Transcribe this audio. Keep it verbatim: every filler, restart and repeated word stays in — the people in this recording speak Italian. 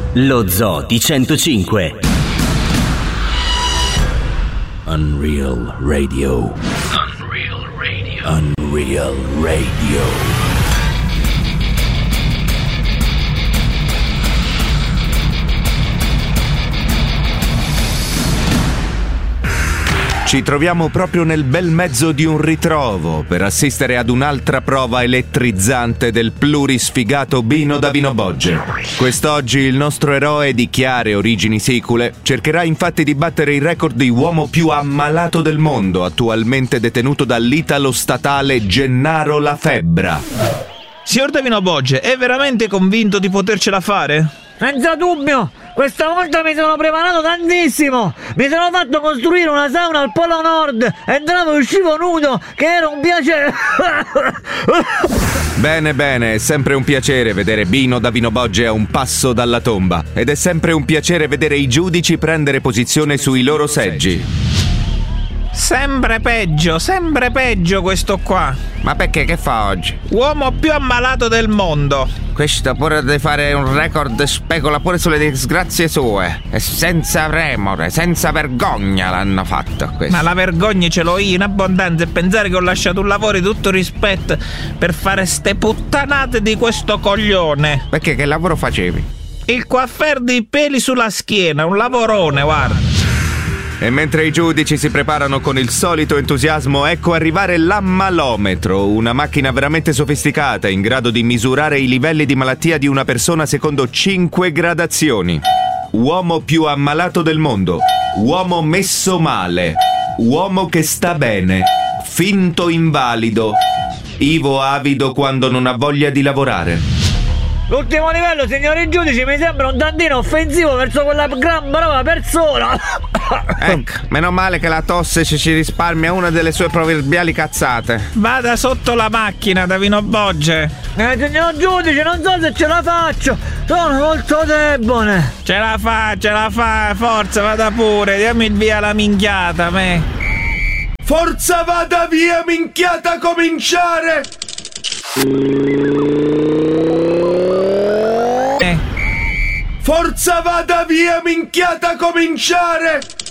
Lo Zoo di centocinque. Unreal Radio. Unreal Radio. Unreal Radio. Ci troviamo proprio nel bel mezzo di un ritrovo per assistere ad un'altra prova elettrizzante del plurisfigato Bino da Vinobogge. Quest'oggi il nostro eroe di chiare origini sicule cercherà infatti di battere il record di uomo più ammalato del mondo, attualmente detenuto dall'italo statale Gennaro La Febbra. Signor da Vinobogge, è veramente convinto di potercela fare? Senza dubbio! Questa volta mi sono preparato tantissimo! Mi sono fatto costruire una sauna al Polo Nord, entravo e uscivo nudo, che era un piacere! Bene, bene, è sempre un piacere vedere Bino da Vinobogge a un passo dalla tomba. Ed è sempre un piacere vedere i giudici prendere posizione sui loro seggi. Sempre peggio, sempre peggio questo qua. Ma perché, che fa oggi? Uomo più ammalato del mondo. Questo pure di fare un record specola pure sulle disgrazie sue. E senza remore, senza vergogna l'hanno fatto questo. Ma la vergogna ce l'ho io in abbondanza, e pensare che ho lasciato un lavoro di tutto rispetto per fare ste puttanate di questo coglione. Perché, che lavoro facevi? Il coiffer di peli sulla schiena, un lavorone, guarda. E mentre i giudici si preparano con il solito entusiasmo, ecco arrivare l'ammalometro, una macchina veramente sofisticata in grado di misurare i livelli di malattia di una persona secondo cinque gradazioni. Uomo più ammalato del mondo, uomo messo male, uomo che sta bene, finto invalido, ivo avido quando non ha voglia di lavorare. L'ultimo livello, signori giudici, mi sembra un tantino offensivo verso quella gran brava persona. Ecco, meno male che la tosse ci, ci risparmia una delle sue proverbiali cazzate. Vada sotto la macchina da Vinobogge. Eh, signor giudice, non so se ce la faccio. Sono molto debole. Ce la fa, ce la fa, forza, vada pure. Diamo il via la minchiata, me. Forza, vada via, minchiata, cominciare! Forza, vada via, minchiata, cominciare!